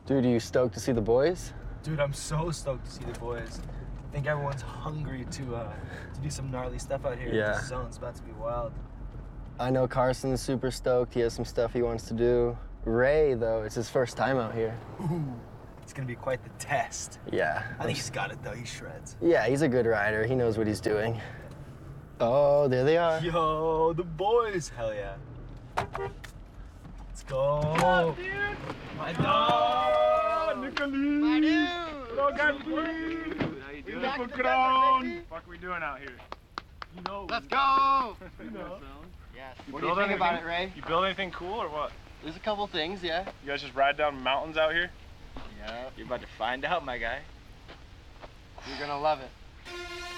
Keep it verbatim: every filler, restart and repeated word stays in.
Dude, are you stoked to see the boys? Dude, I'm so stoked to see the boys. I think everyone's hungry to uh, to do some gnarly stuff out here. Yeah. This zone. It's about to be wild. I know Carson's super stoked. He has some stuff he wants to do. Ray, though, it's his first time out here. Ooh, it's gonna be quite the test. Yeah. I think he's got it though. He shreds. Yeah, he's a good rider. He knows what he's doing. Oh, there they are. Yo, the boys. Hell yeah. Let's go. What's up, dude? My dog. Nicholas. My dude. Hello, guys. How you doing? back in the Crown. desert, baby. Fuck we doing out here? You know. Let's go. You know. Yes. You What do you build think about it, anything- Ray? You build anything cool or what? There's a couple things, yeah. You guys just ride down mountains out here? Yeah. You're about to find out, my guy. You're gonna love it.